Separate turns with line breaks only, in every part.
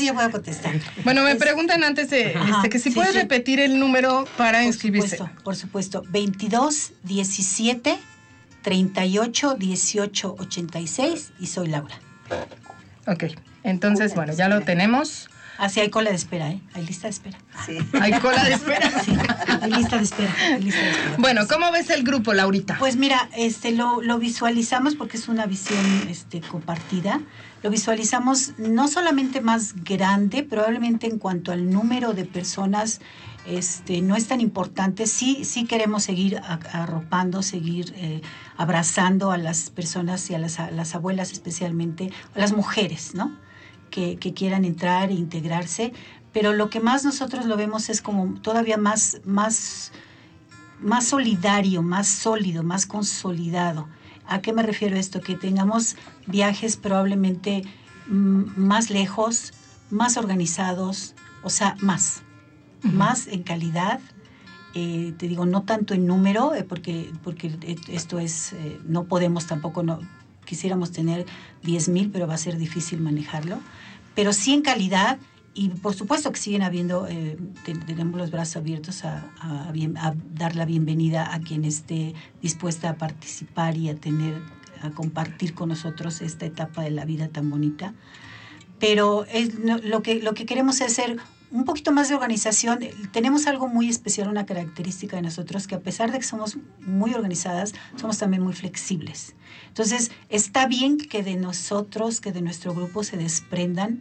sí ya puedo contestar.
Bueno, me preguntan antes de que si puedes repetir el número para inscribirse.
Por supuesto. 22 17 38 18 86 y soy Laura.
Ok, entonces, bueno, ya lo tenemos.
Sí, hay cola de espera, ¿eh? Hay lista de espera.
Sí. ¿Hay cola de espera?
Sí, hay lista de espera.
Bueno, ¿cómo ves el grupo, Laurita?
Pues mira, lo visualizamos porque es una visión compartida. Lo visualizamos no solamente más grande, probablemente en cuanto al número de personas no es tan importante. Sí queremos seguir arropando, seguir abrazando a las personas y a las abuelas especialmente, a las mujeres, ¿no? Que quieran entrar e integrarse, pero lo que más nosotros lo vemos es como todavía más solidario, más sólido, más consolidado. ¿A qué me refiero esto? Que tengamos viajes probablemente más lejos, más organizados, o sea, más en calidad. Te digo, no tanto en número, porque esto es, no podemos tampoco, quisiéramos tener 10,000, pero va a ser difícil manejarlo, pero sí en calidad. Y por supuesto que siguen habiendo, tenemos los brazos abiertos a dar la bienvenida a quien esté dispuesta a participar y a compartir con nosotros esta etapa de la vida tan bonita. Pero lo que queremos es hacer un poquito más de organización. Tenemos algo muy especial, una característica de nosotros, que a pesar de que somos muy organizadas, somos también muy flexibles. Entonces, está bien que de nosotros, que de nuestro grupo se desprendan,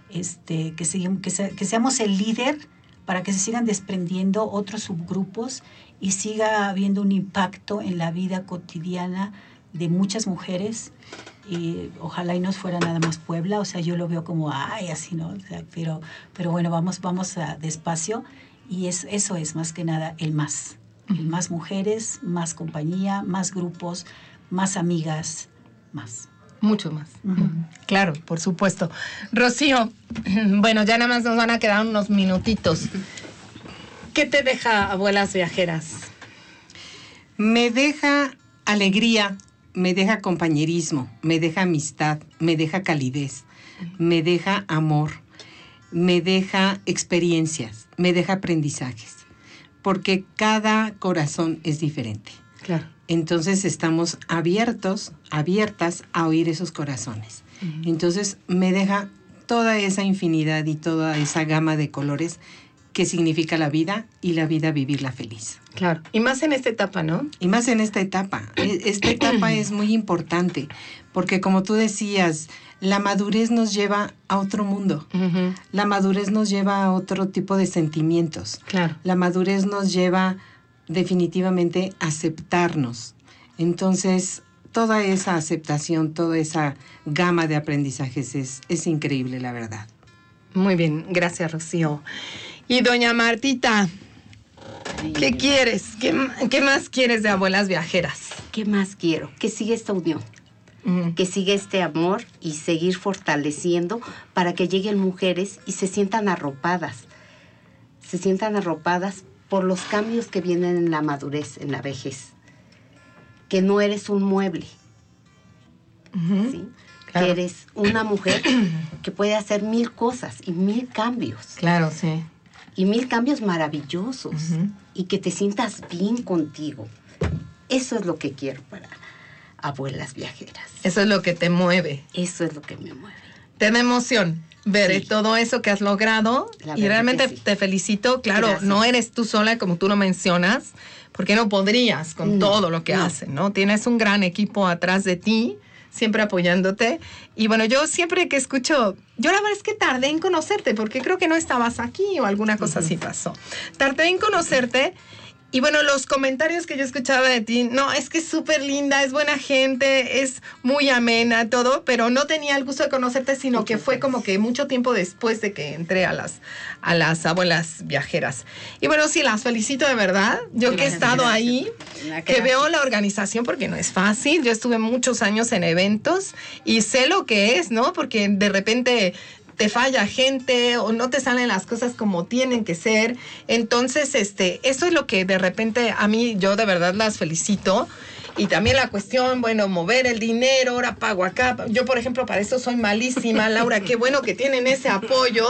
que seamos el líder para que se sigan desprendiendo otros subgrupos y siga habiendo un impacto en la vida cotidiana de muchas mujeres. Y ojalá y no fuera nada más Puebla, o sea, yo lo veo como, así, ¿no? O sea, pero bueno, vamos despacio, y eso es más que nada el más mujeres, más compañía, más grupos, más amigas, más.
Mucho más. Claro, por supuesto. Rocío, bueno, ya nada más nos van a quedar unos minutitos. ¿Qué te deja Abuelas Viajeras?
Me deja alegría, me deja compañerismo, me deja amistad, me deja calidez, me deja amor, me deja experiencias, me deja aprendizajes, porque cada corazón es diferente.
Claro.
Entonces estamos abiertas a oír esos corazones. Entonces me deja toda esa infinidad y toda esa gama de colores que significa la vida, y la vida vivirla feliz.
Claro. Y más en esta etapa, ¿no?
Y más en esta etapa. Esta etapa es muy importante porque, como tú decías, la madurez nos lleva a otro mundo. La madurez nos lleva a otro tipo de sentimientos.
Claro.
La madurez nos lleva definitivamente a aceptarnos. Entonces, toda esa aceptación, toda esa gama de aprendizajes es increíble, la verdad.
Muy bien, gracias, Rocío. Y doña Martita, ¿qué quieres? ¿Qué más quieres de Abuelas Viajeras?
¿Qué más quiero? Que siga esta unión, que siga este amor y seguir fortaleciendo para que lleguen mujeres y se sientan arropadas por los cambios que vienen en la madurez, en la vejez. Que no eres un mueble, ¿sí? Claro. Que eres una mujer que puede hacer 1000 cosas y 1000 cambios.
Claro, sí.
Y 1000 cambios maravillosos. Y que te sientas bien contigo. Eso es lo que quiero para Abuelas Viajeras.
Eso es lo que te mueve.
Eso es lo que me mueve.
Te da emoción ver todo eso que has logrado, y realmente te felicito. Claro, gracias. No eres tú sola, como tú lo mencionas, porque no podrías con todo lo que hacen, ¿no? Tienes un gran equipo atrás de ti, siempre apoyándote. Y bueno, yo siempre que escucho, yo la verdad es que tardé en conocerte, porque creo que no estabas aquí o alguna cosa así pasó. Tardé en conocerte. Y bueno, los comentarios que yo escuchaba de ti, no, es que es súper linda, es buena gente, es muy amena, todo, pero no tenía el gusto de conocerte, sino que fue como que mucho tiempo después de que entré a las Abuelas Viajeras. Y bueno, sí, las felicito de verdad. Yo que he estado ahí, que veo la organización, porque no es fácil. Yo estuve muchos años en eventos y sé lo que es, ¿no? Porque de repente te falla gente o no te salen las cosas como tienen que ser. Entonces, eso es lo que de repente a mí, yo de verdad las felicito. Y también la cuestión, bueno, mover el dinero, ahora pago acá. Yo, por ejemplo, para eso soy malísima, Laura. Qué bueno que tienen ese apoyo.